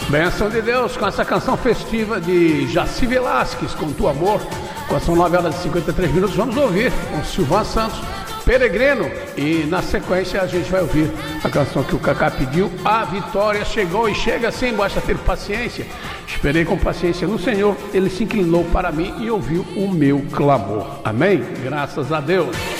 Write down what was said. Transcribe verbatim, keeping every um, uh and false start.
Benção de Deus com essa canção festiva de Jaci Velasquez, Com Tu Amor. Quando são nove horas e cinquenta e três minutos, vamos ouvir com Silvan Santos, Peregrino. E na sequência a gente vai ouvir a canção que o Cacá pediu, A Vitória Chegou. E chega assim, basta ter paciência. Esperei com paciência no Senhor, Ele se inclinou para mim e ouviu o meu clamor. Amém? Graças a Deus.